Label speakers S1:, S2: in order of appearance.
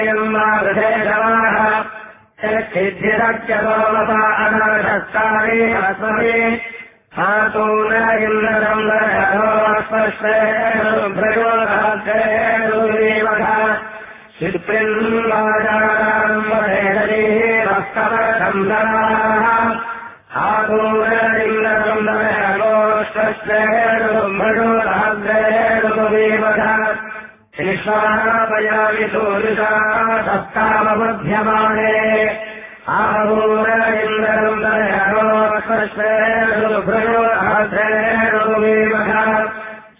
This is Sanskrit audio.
S1: सिद्धिरक्षतोमपा अनाशस्तारे अस्महे हातो न इन्द्रम् भ्रजोदेवः शिल्पिन्वाजाराम् वहेदरीरस्तवसंसराः हातो न इन्द्रम् भ्रजोदेवः निष्वापयामि सूरुषा सप्तामबध्यमाने आहूर